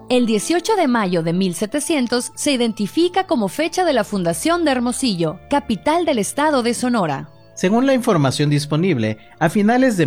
El 18 de mayo de 1700 se identifica como fecha de la fundación de Hermosillo, capital del estado de Sonora. Según la información disponible, a finales de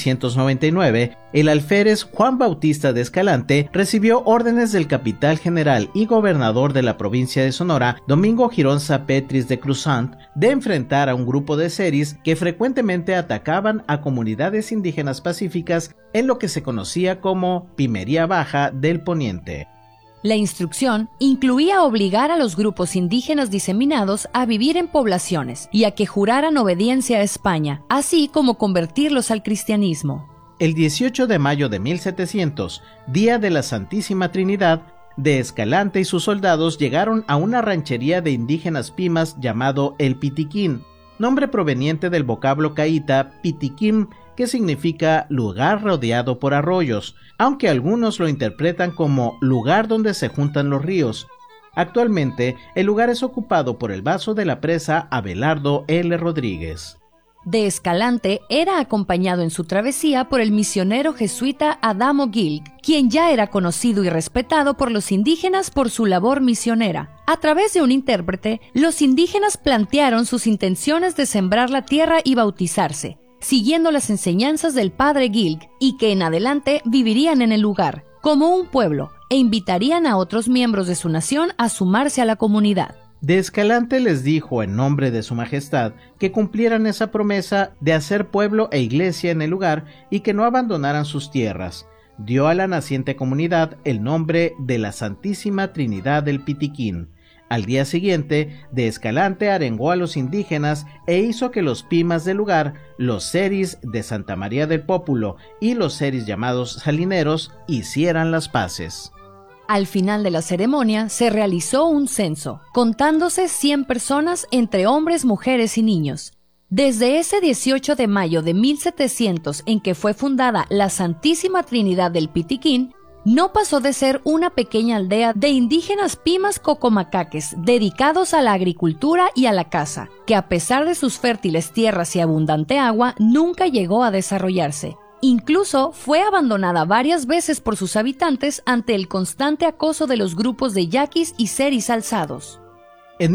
1699, el alférez Juan Bautista de Escalante recibió órdenes del capitán general y gobernador de la provincia de Sonora, Domingo Girón Sapetris de Cruzant, de enfrentar a un grupo de seris que frecuentemente atacaban a comunidades indígenas pacíficas en lo que se conocía como Pimería Baja del Poniente. La instrucción incluía obligar a los grupos indígenas diseminados a vivir en poblaciones y a que juraran obediencia a España, así como convertirlos al cristianismo. El 18 de mayo de 1700, día de la Santísima Trinidad, de Escalante y sus soldados llegaron a una ranchería de indígenas pimas llamado El Pitiquín, nombre proveniente del vocablo caíta pitiquín, que significa lugar rodeado por arroyos, aunque algunos lo interpretan como lugar donde se juntan los ríos. Actualmente, el lugar es ocupado por el vaso de la presa Abelardo L. Rodríguez. De Escalante era acompañado en su travesía por el misionero jesuita Adamo Gilg, quien ya era conocido y respetado por los indígenas por su labor misionera. A través de un intérprete, los indígenas plantearon sus intenciones de sembrar la tierra y bautizarse, siguiendo las enseñanzas del padre Gilg, y que en adelante vivirían en el lugar, como un pueblo, e invitarían a otros miembros de su nación a sumarse a la comunidad. De Escalante les dijo en nombre de su majestad que cumplieran esa promesa de hacer pueblo e iglesia en el lugar y que no abandonaran sus tierras. Dio a la naciente comunidad el nombre de la Santísima Trinidad del Pitiquín. Al día siguiente, De Escalante arengó a los indígenas e hizo que los pimas del lugar, los seris de Santa María del Pópulo y los seris llamados salineros, hicieran las paces. Al final de la ceremonia se realizó un censo, contándose 100 personas entre hombres, mujeres y niños. Desde ese 18 de mayo de 1700 en que fue fundada la Santísima Trinidad del Pitiquín, no pasó de ser una pequeña aldea de indígenas pimas cocomacaques dedicados a la agricultura y a la caza, que a pesar de sus fértiles tierras y abundante agua, nunca llegó a desarrollarse. Incluso fue abandonada varias veces por sus habitantes ante el constante acoso de los grupos de yaquis y seris alzados. En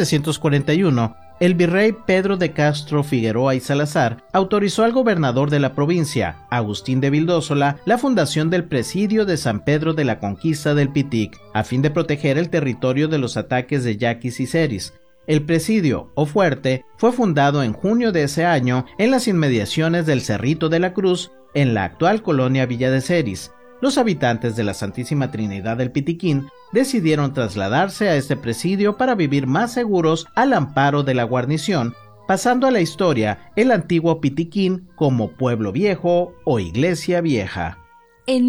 1741, el virrey Pedro de Castro Figueroa y Salazar autorizó al gobernador de la provincia, Agustín de Vildósola, la fundación del presidio de San Pedro de la Conquista del Pitic, a fin de proteger el territorio de los ataques de yaquis y seris. El presidio, o fuerte, fue fundado en junio de ese año en las inmediaciones del Cerrito de la Cruz, en la actual colonia Villa de Ceris. Los habitantes de la Santísima Trinidad del Pitiquín decidieron trasladarse a este presidio para vivir más seguros al amparo de la guarnición, pasando a la historia el antiguo Pitiquín como Pueblo Viejo o Iglesia Vieja. En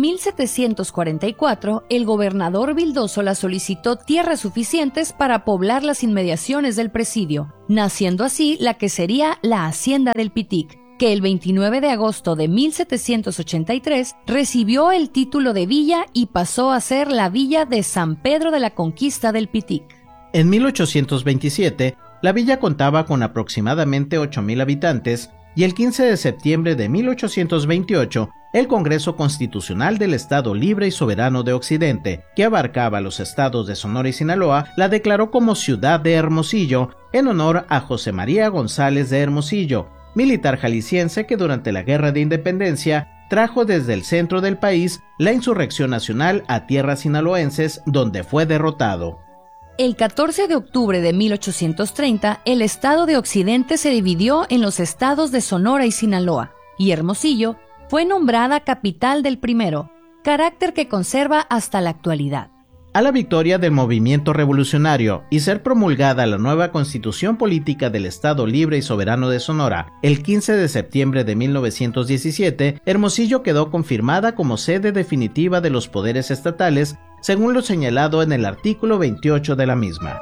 1744, el gobernador Vildósola solicitó tierras suficientes para poblar las inmediaciones del presidio, naciendo así la que sería la Hacienda del Pitic, que el 29 de agosto de 1783 recibió el título de villa y pasó a ser la villa de San Pedro de la Conquista del Pitic. En 1827, la villa contaba con aproximadamente 8,000 habitantes y el 15 de septiembre de 1828, el Congreso Constitucional del Estado Libre y Soberano de Occidente, que abarcaba los estados de Sonora y Sinaloa, la declaró como Ciudad de Hermosillo en honor a José María González de Hermosillo, militar jalisciense que durante la Guerra de Independencia trajo desde el centro del país la insurrección nacional a tierras sinaloenses, donde fue derrotado. El 14 de octubre de 1830, el estado de Occidente se dividió en los estados de Sonora y Sinaloa, y Hermosillo fue nombrada capital del primero, carácter que conserva hasta la actualidad. A la victoria del movimiento revolucionario y ser promulgada la nueva Constitución Política del Estado Libre y Soberano de Sonora, el 15 de septiembre de 1917, Hermosillo quedó confirmada como sede definitiva de los poderes estatales, según lo señalado en el artículo 28 de la misma.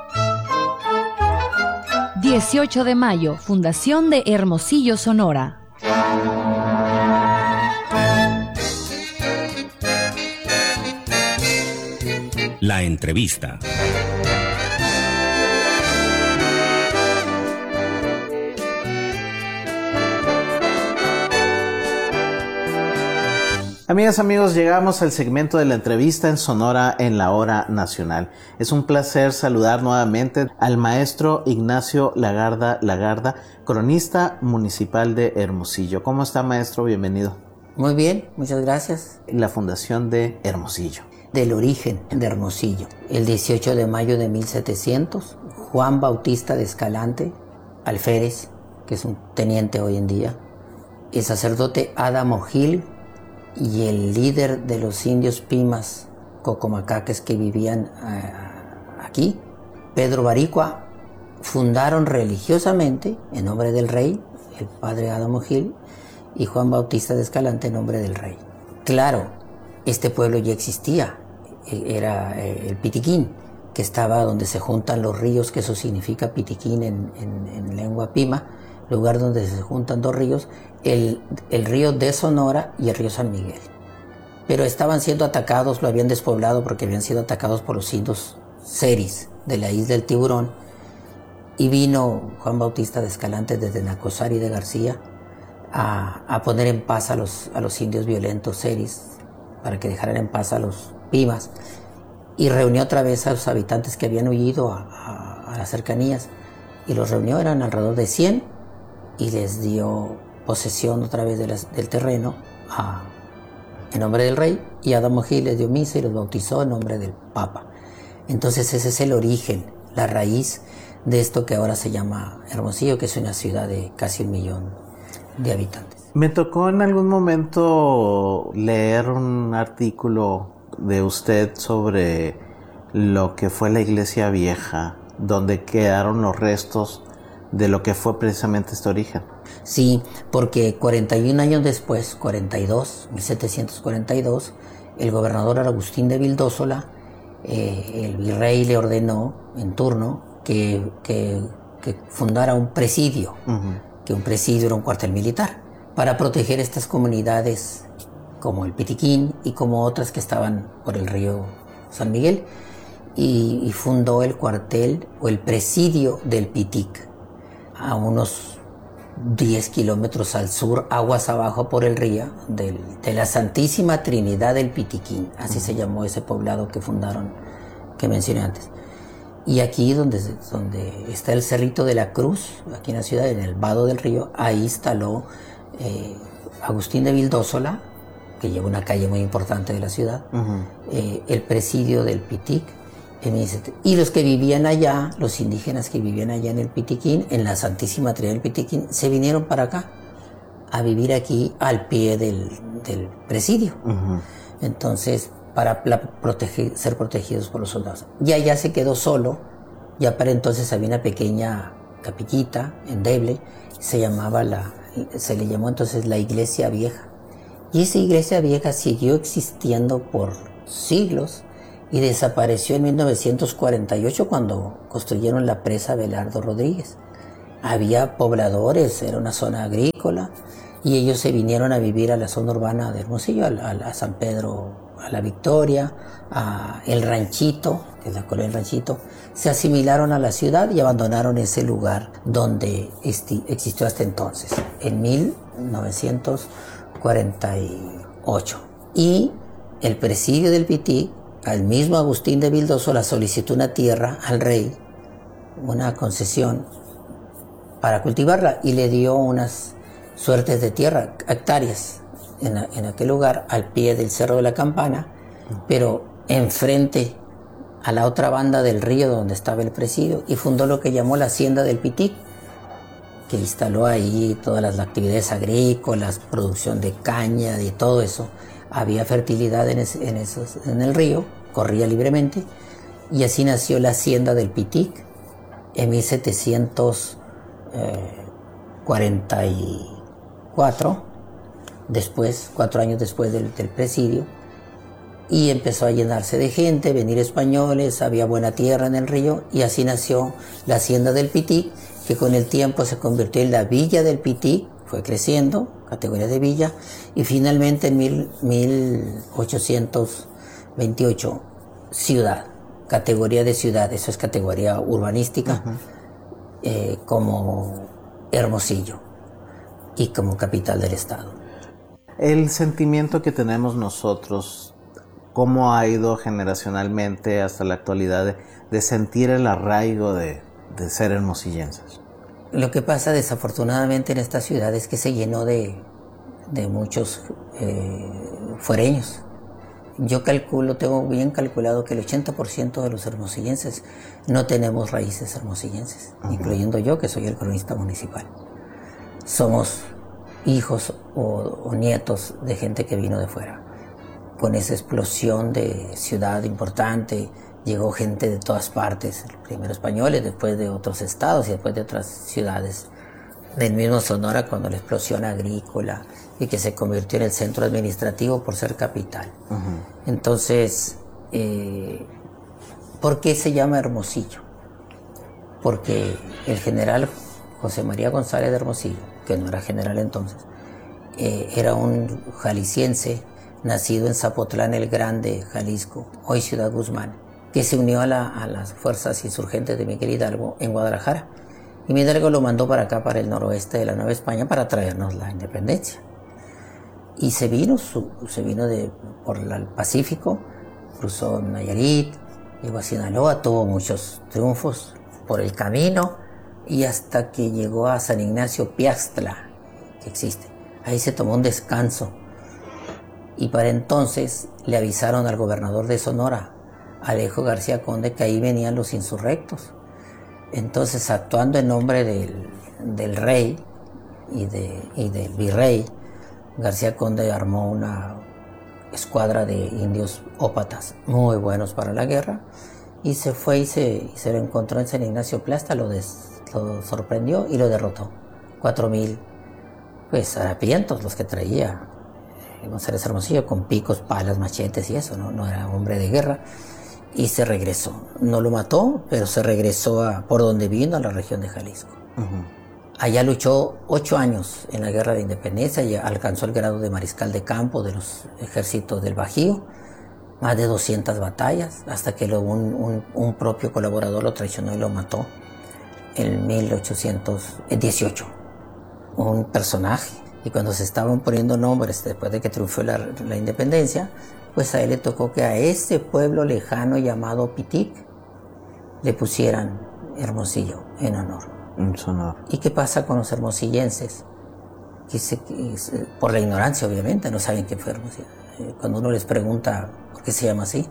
18 de mayo, Fundación de Hermosillo, Sonora. La entrevista. Amigas, amigos, llegamos al segmento de la entrevista en Sonora en la Hora Nacional. Es un placer saludar nuevamente al maestro Ignacio Lagarda, cronista municipal de Hermosillo. ¿Cómo está, maestro? Bienvenido. Muy bien, muchas gracias. La fundación de Hermosillo. Del origen de Hermosillo. El 18 de mayo de 1700, Juan Bautista de Escalante Alférez, que es un teniente hoy en día, el sacerdote Adamo Gil y el líder de los indios Pimas Cocomacaques que vivían aquí, Pedro Baricua, fundaron religiosamente en nombre del rey, el padre Adamo Gil, y Juan Bautista de Escalante en nombre del rey. Claro, este pueblo ya existía, era el Pitiquín, que estaba donde se juntan los ríos, que eso significa Pitiquín en lengua pima, lugar donde se juntan dos ríos, el río de Sonora y el río San Miguel. Pero estaban siendo atacados, lo habían despoblado porque habían sido atacados por los indios seris de la isla del Tiburón, y vino Juan Bautista de Escalante desde Nacosari de García a poner en paz a los indios violentos seris, para que dejaran en paz a los pimas, y reunió otra vez a los habitantes que habían huido a las cercanías, y los reunió, eran alrededor de 100, y les dio posesión otra vez del terreno en nombre del rey, y Adamo Gil les dio misa y los bautizó en nombre del Papa. Entonces ese es el origen, la raíz de esto que ahora se llama Hermosillo, que es una ciudad de casi 1 millón de habitantes. Me tocó en algún momento leer un artículo de usted sobre lo que fue la iglesia vieja, donde quedaron los restos de lo que fue precisamente este origen. Sí, porque 41 años después, 1742, el gobernador Agustín de Vildósola, el virrey le ordenó en turno que fundara un presidio, que un presidio era un cuartel militar, para proteger estas comunidades como el Pitiquín y como otras que estaban por el río San Miguel, y fundó el cuartel o el presidio del Pitic, a unos 10 kilómetros al sur, aguas abajo por el río, de la Santísima Trinidad del Pitiquín, así se llamó ese poblado que fundaron, que mencioné antes. Y aquí donde está el Cerrito de la Cruz, aquí en la ciudad, en el vado del río, ahí instaló Agustín de Vildósola, que lleva una calle muy importante de la ciudad, el presidio del Pitic, y los que vivían allá, los indígenas que vivían allá en el Pitiquín, en la Santísima Trinidad del Pitiquín, se vinieron para acá, a vivir aquí al pie del presidio. Entonces, para ser protegidos por los soldados. Y allá se quedó solo, ya para entonces había una pequeña capillita endeble, se le llamó entonces la Iglesia Vieja. Y esa Iglesia Vieja siguió existiendo por siglos y desapareció en 1948 cuando construyeron la presa Belardo Rodríguez. Había pobladores, era una zona agrícola, y ellos se vinieron a vivir a la zona urbana de Hermosillo, a San Pedro, a La Victoria, a El Ranchito, que es la colonia del Ranchito. Se asimilaron a la ciudad y abandonaron ese lugar donde existió hasta entonces, en 1948. Y el presidio del Pitic, al mismo Agustín de Vildósola, solicitó una tierra al rey, una concesión para cultivarla, y le dio unas suertes de tierra, hectáreas, en aquel lugar, al pie del Cerro de la Campana, pero enfrente a la otra banda del río donde estaba el presidio, y fundó lo que llamó la Hacienda del Pitic, que instaló ahí todas las actividades agrícolas, producción de caña y todo eso. Había fertilidad en el río, corría libremente, y así nació la Hacienda del Pitic en 1744, 4 años después del presidio, y empezó a llenarse de gente, venir españoles, había buena tierra en el río, y así nació la Hacienda del Pitic, que con el tiempo se convirtió en la Villa del Pitic, fue creciendo, categoría de villa, y finalmente en 1828, ciudad, categoría de ciudad, eso es categoría urbanística, como Hermosillo, y como capital del estado. El sentimiento que tenemos nosotros, ¿cómo ha ido generacionalmente hasta la actualidad de sentir el arraigo de ser hermosillenses? Lo que pasa desafortunadamente en esta ciudad es que se llenó de muchos fuereños. Yo tengo bien calculado que el 80% de los hermosillenses no tenemos raíces hermosillenses, incluyendo yo, que soy el cronista municipal. Somos hijos o nietos de gente que vino de fuera. Con esa explosión de ciudad importante, llegó gente de todas partes, primero españoles, después de otros estados y después de otras ciudades del mismo Sonora, cuando la explosión agrícola y que se convirtió en el centro administrativo por ser capital. Entonces, ¿por qué se llama Hermosillo? Porque el general José María González de Hermosillo, que no era general entonces, era un jalisciense nacido en Zapotlán el Grande, Jalisco, hoy Ciudad Guzmán, que se unió a las fuerzas insurgentes de Miguel Hidalgo en Guadalajara. Y Miguel Hidalgo lo mandó para acá, para el noroeste de la Nueva España, para traernos la independencia. Y se vino por el Pacífico, cruzó Nayarit, llegó a Sinaloa, tuvo muchos triunfos por el camino, y hasta que llegó a San Ignacio Piaxtla, que existe. Ahí se tomó un descanso. Y para entonces le avisaron al gobernador de Sonora, Alejo García Conde, que ahí venían los insurrectos. Entonces, actuando en nombre del rey y del virrey, García Conde armó una escuadra de indios ópatas muy buenos para la guerra, y se fue y se lo encontró en San Ignacio Piaxtla, lo sorprendió y lo derrotó. 4,000 harapientos los que traía González Hermosillo, con picos, palas, machetes y eso, no era hombre de guerra. Y se regresó. No lo mató, pero se regresó por donde vino, a la región de Jalisco. Allá luchó 8 años en la Guerra de Independencia y alcanzó el grado de mariscal de campo de los ejércitos del Bajío. Más de 200 batallas, hasta que un propio colaborador lo traicionó y lo mató en 1818. Un personaje. Y cuando se estaban poniendo nombres, después de que triunfó la independencia, pues a él le tocó que a ese pueblo lejano llamado Pitic le pusieran Hermosillo en honor. ¿Y qué pasa con los hermosillenses? Por la ignorancia, obviamente, no saben qué fue Hermosillo. Cuando uno les pregunta por qué se llama así,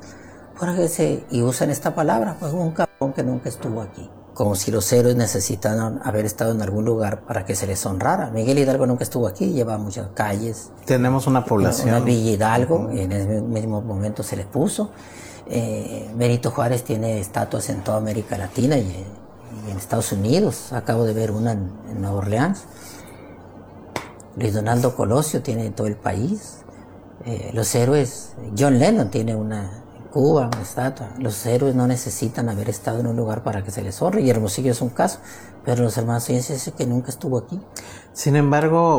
y usan esta palabra, pues un cabrón que nunca estuvo aquí. Como si los héroes necesitaran haber estado en algún lugar para que se les honrara. Miguel Hidalgo nunca estuvo aquí, lleva muchas calles. Tenemos una población. Una Villa Hidalgo, en ese mismo momento se le puso. Benito Juárez tiene estatuas en toda América Latina y en Estados Unidos. Acabo de ver una en Nueva Orleans. Luis Donaldo Colosio tiene en todo el país. Los héroes, John Lennon tiene una Cuba, una estatua. Los héroes no necesitan haber estado en un lugar para que se les honre, y Hermosillo es un caso, pero los hermosillenses dicen que nunca estuvo aquí. Sin embargo,